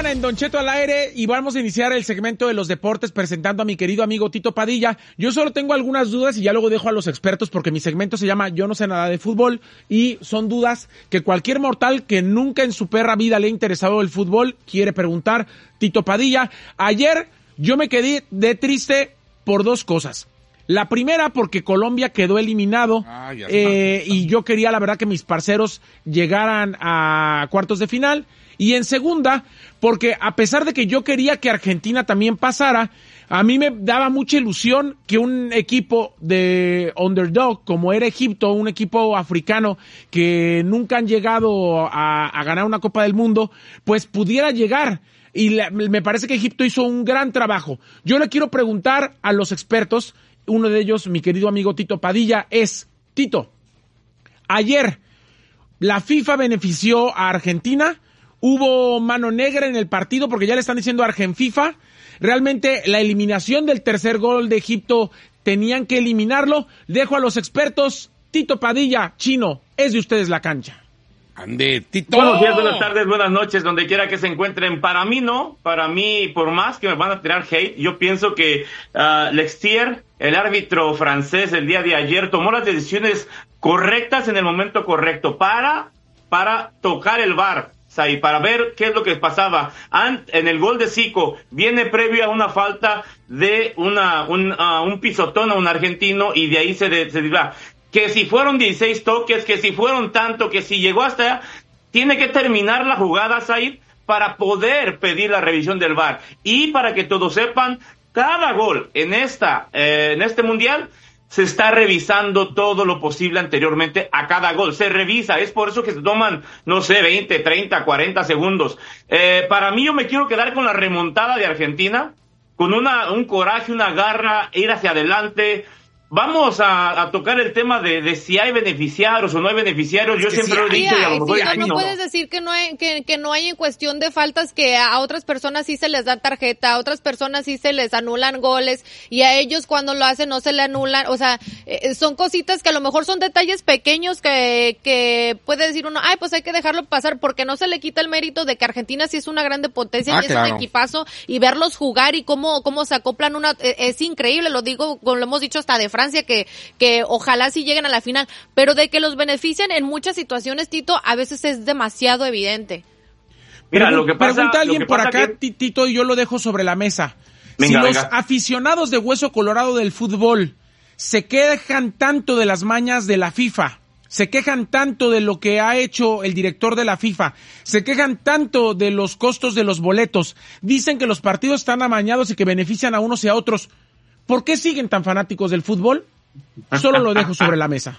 Sigan en Don Cheto al aire y vamos a iniciar el segmento de los deportes presentando a mi querido amigo Tito Padilla. Yo solo tengo algunas dudas y ya luego dejo a los expertos porque mi segmento se llama Yo no sé nada de fútbol y son dudas que cualquier mortal que nunca en su perra vida le ha interesado el fútbol quiere preguntar. Tito Padilla, ayer yo me quedé triste por dos cosas. La primera porque Colombia quedó eliminado y yo quería la verdad que mis parceros llegaran a cuartos de final. Y en segunda, porque a pesar de que yo quería que Argentina también pasara, a mí me daba mucha ilusión que un equipo de underdog, como era Egipto, un equipo africano que nunca han llegado a ganar una Copa del Mundo, pues pudiera llegar. Y me parece que Egipto hizo un gran trabajo. Yo le quiero preguntar a los expertos, uno de ellos, mi querido amigo Tito Padilla, es, Tito, ayer la FIFA benefició a Argentina. Hubo mano negra en el partido porque ya le están diciendo Argenfifa. Realmente la eliminación del tercer gol de Egipto tenían que eliminarlo. Dejo a los expertos. Tito Padilla, Chino, es de ustedes la cancha. Ande, Tito. Buenos días, buenas tardes, buenas noches, donde quiera que se encuentren. Para mí no, para mí, por más que me van a tirar hate, yo pienso que Lextier, el árbitro francés, el día de ayer tomó las decisiones correctas en el momento correcto para tocar el VAR. Y para ver qué es lo que pasaba. En el gol de Zico viene previo a una falta de un pisotón a un argentino y de ahí se dirá que si fueron 16 toques, que si fueron tanto, que si llegó hasta allá, tiene que terminar la jugada, Said, para poder pedir la revisión del VAR. Y para que todos sepan, cada gol en este mundial se está revisando todo lo posible anteriormente a cada gol. Se revisa, es por eso que se toman, no sé, 20, 30, 40 segundos. Para mí yo me quiero quedar con la remontada de Argentina, con un coraje, una garra, ir hacia adelante. Vamos a tocar el tema de si hay beneficiarios o no hay beneficiarios. Yo siempre lo he dicho y a lo mejor no puedes decir que no hay en cuestión de faltas, que a otras personas sí se les da tarjeta, a otras personas sí se les anulan goles y a ellos cuando lo hacen no se le anulan. O sea, son cositas que a lo mejor son detalles pequeños que puede decir uno, pues hay que dejarlo pasar, porque no se le quita el mérito de que Argentina sí es una grande potencia y es un equipazo, y verlos jugar y cómo se acoplan es increíble. Lo digo, como lo hemos dicho hasta de Francia, que ojalá sí lleguen a la final, pero de que los benefician en muchas situaciones, Tito, a veces es demasiado evidente. Mira, lo que pasa, pregunta alguien por acá, Tito, y yo lo dejo sobre la mesa. Venga, si los aficionados de hueso colorado del fútbol se quejan tanto de las mañas de la FIFA, se quejan tanto de lo que ha hecho el director de la FIFA, se quejan tanto de los costos de los boletos, dicen que los partidos están amañados y que benefician a unos y a otros, ¿por qué siguen tan fanáticos del fútbol? Solo lo dejo sobre la mesa.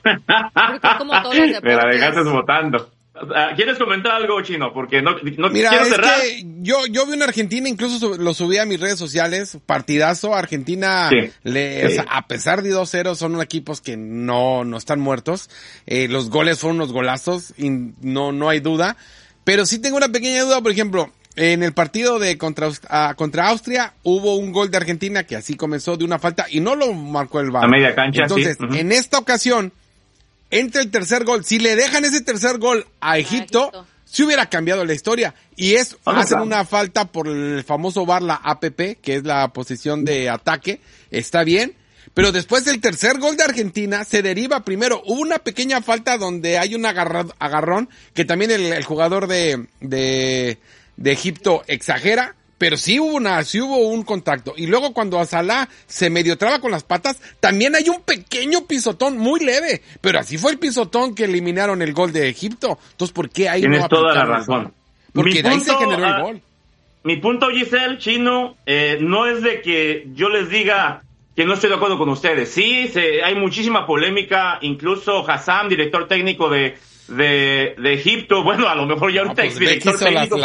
Como todos los deportes. Me la dejaste votando. ¿Quieres comentar algo, Chino? Porque no Mira, quiero cerrar. Que yo vi una Argentina, incluso lo subí a mis redes sociales, partidazo. Argentina, o sea, a pesar de 2-0, son equipos que no están muertos. Los goles fueron unos golazos y no hay duda. Pero sí tengo una pequeña duda, por ejemplo, en el partido contra Austria hubo un gol de Argentina que así comenzó de una falta y no lo marcó el VAR. A media cancha. Entonces, en esta ocasión, entra el tercer gol. Si le dejan ese tercer gol a Egipto, sí hubiera cambiado la historia. Y hacen una falta por el famoso VAR, la APP, que es la posición de ataque. Está bien. Pero después del tercer gol de Argentina, se deriva primero. Hubo una pequeña falta donde hay un agarrón, que también el jugador de Egipto exagera, pero sí hubo un contacto. Y luego cuando a Salah se medio traba con las patas, también hay un pequeño pisotón muy leve, pero así fue el pisotón que eliminaron el gol de Egipto. Entonces, ¿por qué ahí Tienes toda la razón? Porque de ahí se generó el gol. Mi punto, Giselle, Chino, no es de que yo les diga que no estoy de acuerdo con ustedes. Sí, hay muchísima polémica, incluso Hassan, director técnico de Egipto, bueno, a lo mejor ya ahorita exdirector técnico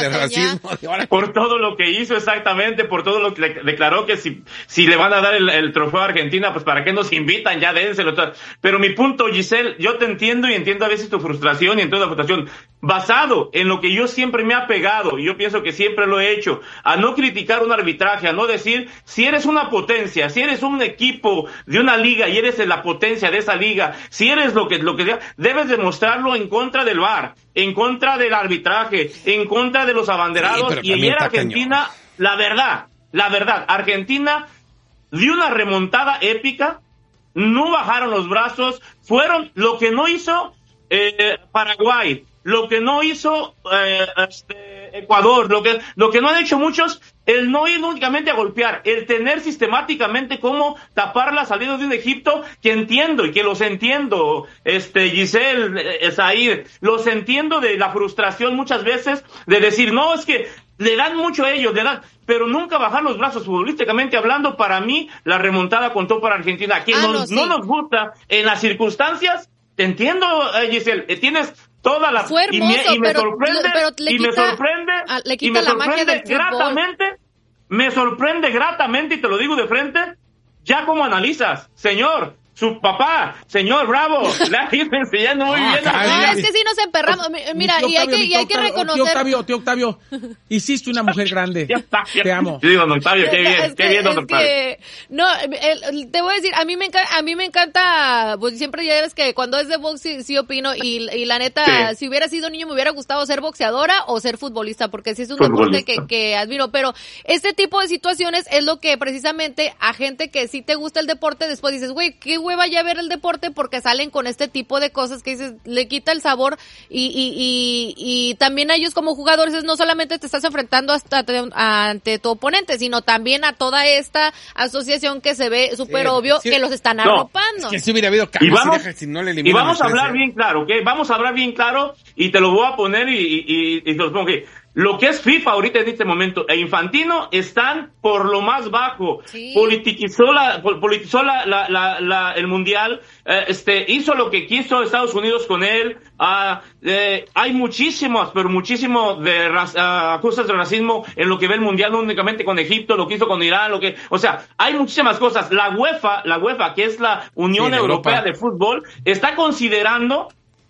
por todo lo que hizo, exactamente, por todo lo que declaró, que si le van a dar el trofeo a Argentina, pues para qué nos invitan, ya dénselo. Pero mi punto, Giselle, yo te entiendo y entiendo a veces tu frustración y entiendo la frustración, basado en lo que yo siempre me he apegado, y yo pienso que siempre lo he hecho, a no criticar un arbitraje, a no decir, si eres una potencia, si eres un equipo de una liga y eres la potencia de esa liga, si eres lo que debes demostrar usarlo en contra del VAR, en contra del arbitraje, en contra de los abanderados. Y ayer Argentina, la verdad, Argentina dio una remontada épica, no bajaron los brazos, fueron lo que no hizo Paraguay, lo que no hizo Ecuador, lo que no han hecho muchos, el no ir únicamente a golpear, el tener sistemáticamente cómo tapar la salida de un Egipto que entiendo y que los entiendo, Giselle, Said, los entiendo de la frustración muchas veces de decir, no, es que le dan mucho a ellos, pero nunca bajar los brazos futbolísticamente hablando. Para mí, la remontada contó para Argentina, que no nos gusta en las circunstancias. Te entiendo, Giselle, tienes toda la... Fue hermoso, me sorprende gratamente, y te lo digo de frente, ya como analizas, señor, su papá, señor Bravo, le ha ido enseñando muy bien. Es que sí nos emperramos. Mira, y hay que reconocer... Tío Octavio, hiciste una mujer grande. Te amo. Sí, don Octavio, qué bien, don Octavio. No, te voy a decir, a mí me encanta, pues siempre ya ves que cuando es de box sí opino, y la neta, si hubiera sido niño me hubiera gustado ser boxeadora o ser futbolista, porque sí es un deporte que admiro, pero este tipo de situaciones es lo que precisamente a gente que sí te gusta el deporte, después dices, güey, qué hueva ya ver el deporte, porque salen con este tipo de cosas que dices, le quita el sabor, y también a ellos como jugadores no solamente te estás enfrentando ante tu oponente, sino también a toda esta asociación que se ve súper obvio que los están arropando. Es que si hubiera habido y vamos a hablar bien claro, ¿ok? Vamos a hablar bien claro, y te lo voy a poner y te lo pongo, ¿ok? Lo que es FIFA ahorita en este momento e Infantino están por lo más bajo. Sí. Politizó el mundial, hizo lo que quiso Estados Unidos con él. Hay muchísimo acusas de racismo en lo que ve el mundial, no únicamente con Egipto, lo que hizo con Irán, hay muchísimas cosas. La UEFA, que es la Unión Europea de Fútbol, está considerando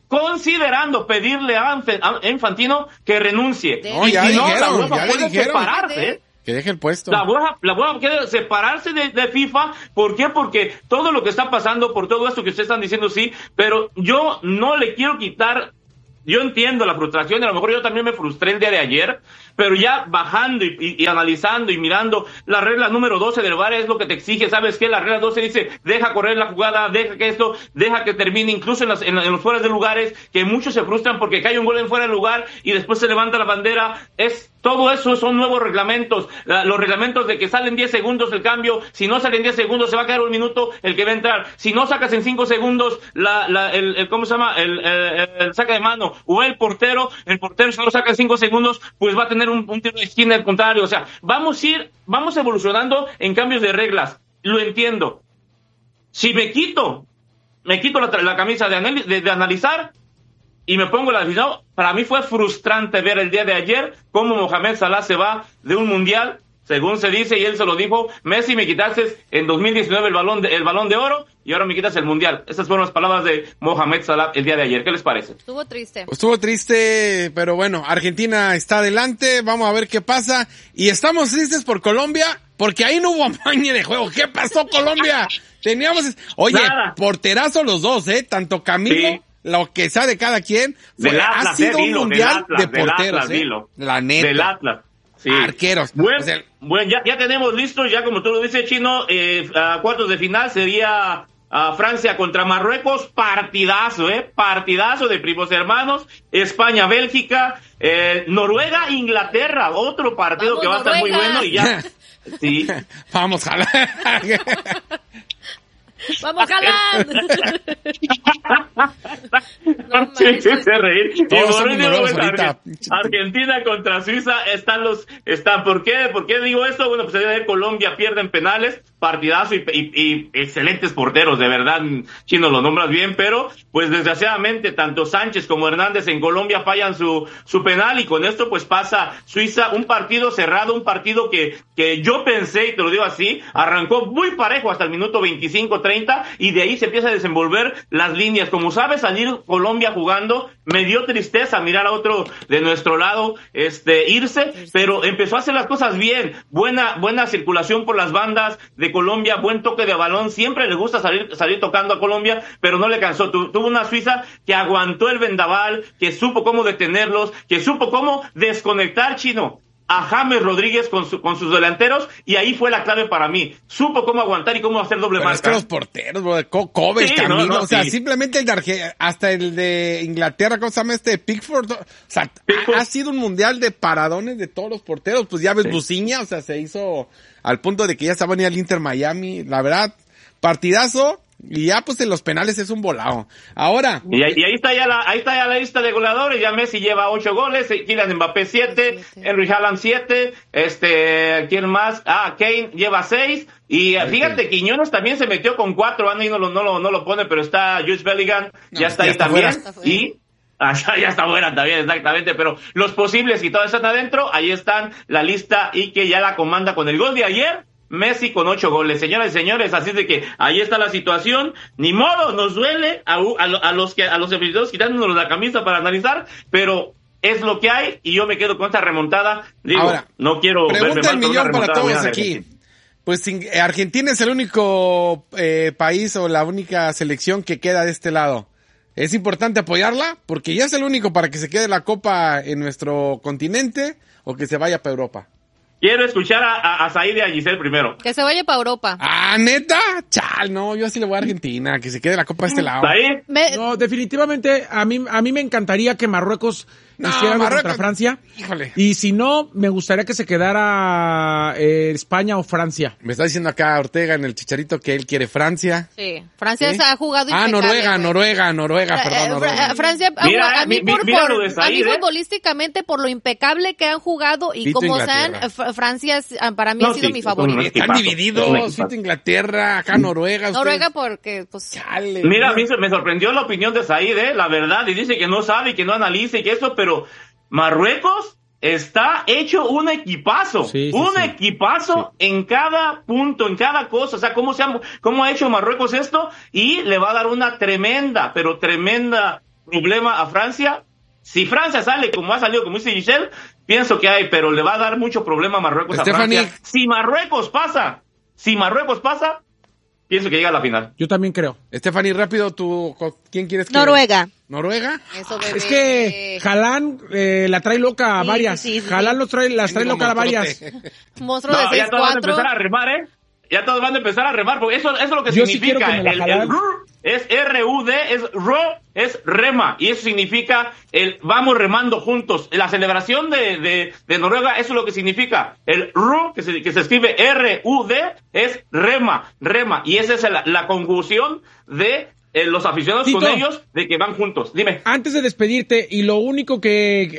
pedirle a Infantino que renuncie. Ya la UEFA ya puede separarse. Que deje el puesto. La UEFA quiere separarse de FIFA. ¿Por qué? Porque todo lo que está pasando, por todo esto que ustedes están diciendo, sí, pero yo no le quiero quitar. Yo entiendo la frustración, y a lo mejor yo también me frustré el día de ayer, pero ya bajando y analizando y mirando la regla número 12 del VAR es lo que te exige. ¿Sabes qué? La regla 12 dice, deja correr la jugada, deja que termine, incluso en los fuera de lugares, que muchos se frustran porque cae un gol en fuera de lugar y después se levanta la bandera. Todo eso son nuevos reglamentos. Los reglamentos de que salen 10 segundos el cambio, si no salen 10 segundos se va a quedar un minuto el que va a entrar. Si no sacas en 5 segundos ¿cómo se llama? El saca de mano, o el portero si no lo saca en 5 segundos, pues va a tener un tiro de esquina al contrario. Vamos evolucionando en cambios de reglas. Lo entiendo. Si me quito la camisa de analizar y me pongo la afición, para mí fue frustrante ver el día de ayer cómo Mohamed Salah se va de un mundial, según se dice, y él se lo dijo, Messi, me quitaste en 2019 el balón de oro y ahora me quitas el mundial. Esas fueron las palabras de Mohamed Salah el día de ayer. ¿Qué les parece? Estuvo triste, pero bueno, Argentina está adelante, vamos a ver qué pasa, y estamos tristes por Colombia, porque ahí no hubo amañe de juego. ¿Qué pasó, Colombia? Porterazo los dos, tanto Camilo, sí, lo que sea de cada quien, ha sido un mundial de porteros, la neta. Del Atlas. Sí. Arqueros. Bueno, ya tenemos listos, ya como tú lo dices, Chino, a cuartos de final sería Francia contra Marruecos, partidazo de primos hermanos, España, Bélgica, Noruega, Inglaterra, otro partido que va a estar muy bueno y ya. Sí. Vamos, jalar. ¡Vamos, jalando! No sí, reír. Argentina contra Suiza están ¿por qué digo esto? Bueno, pues Colombia pierde en penales, partidazo y excelentes porteros, de verdad, Chino, lo nombras bien, pero pues desgraciadamente tanto Sánchez como Hernández en Colombia fallan su penal, y con esto pues pasa Suiza, un partido cerrado, un partido que yo pensé, y te lo digo así, arrancó muy parejo hasta el minuto 25-30, 30 y de ahí se empieza a desenvolver las líneas. Como sabe salir Colombia jugando, me dio tristeza mirar a otro de nuestro lado irse, pero empezó a hacer las cosas bien. Buena circulación por las bandas de Colombia, buen toque de balón, siempre le gusta salir tocando a Colombia, pero no le cansó. Tuvo una Suiza que aguantó el vendaval, que supo cómo detenerlos, que supo cómo desconectar, Chino, a James Rodríguez con sus delanteros, y ahí fue la clave para mí. Supo cómo aguantar y cómo hacer doble marca. Es que los porteros, bro, Kobe, Sí, Camino, no, o sea, sí. simplemente hasta el de Inglaterra, ¿cómo se llama Pickford? O sea, Pickford. ha sido un mundial de paradones de todos los porteros. Pues ya ves, Buciña, o sea, se hizo al punto de que ya estaba ni al Inter Miami. La verdad, partidazo. Y ya, pues, en los penales es un volado. Ahora. Y ahí está ya la lista de goleadores. Ya Messi lleva 8 goles, Kylian Mbappé 7, Henry Haaland 7, ¿quién más? Kane lleva 6. Y fíjate, Quiñones también se metió con 4, ahí no lo pone, pero está Jude Bellingham, ya está ahí también. Y ya está fuera también, exactamente, pero los posibles y todos están adentro, ahí están la lista y que ya la comanda con el gol de ayer. Messi con 8 goles, señoras y señores, así de que ahí está la situación, ni modo, nos duele a los aficionados quitándonos la camisa para analizar, pero es lo que hay y yo me quedo con esta remontada. Digo, ahora, no quiero verme mal pregunta el millón para todos aquí. Pues Argentina es el único país o la única selección que queda de este lado. ¿Es importante apoyarla? Porque ya es el único para que se quede la copa en nuestro continente o que se vaya para Europa. Quiero escuchar a Said y a Giselle primero. Que se vaya para Europa. ¿Neta? Chal, no, yo así le voy a Argentina, que se quede la copa de este lado. ¿Said? No, definitivamente, a mí me encantaría que Marruecos hiciera algo contra Francia. Híjole. Y si no, me gustaría que se quedara España o Francia. Me está diciendo acá Ortega en el Chicharito que él quiere Francia. Sí, Francia se ha jugado Noruega, perdón. Francia, mira, a mí futbolísticamente, por lo impecable que han jugado y como sean, Francia para mí ha sido mi favorito. Están divididos, Inglaterra, acá Noruega. Noruega porque, pues... Chale, mira, a mí me sorprendió la opinión de Said, la verdad, y dice que no sabe y que no analiza y que eso, pero Marruecos está hecho un equipazo, equipazo en cada punto, en cada cosa, o sea, cómo ha hecho Marruecos esto, y le va a dar una tremenda problema a Francia. Si Francia sale como ha salido, como dice Giselle, pienso que hay, pero le va a dar mucho problema a Marruecos a Francia. Si Marruecos pasa, pienso que llega a la final. Yo también creo. Stephanie, rápido, ¿quién quieres que... Noruega. ¿Noruega? Eso, bebé. Es que Haaland la trae loca a varias. Sí. Haaland las trae loca a varias. Monstruo de 6'4". Ya todos van a empezar a remar, Ya todos van a empezar a remar, porque eso es lo que significa. Sí, el es RUD, es rema, y eso significa vamos remando juntos. La celebración de Noruega, eso es lo que significa. El RU, que se escribe RUD, es rema, y esa es la conjunción de los aficionados, Tito, con ellos, de que van juntos. Dime. Antes de despedirte, y lo único que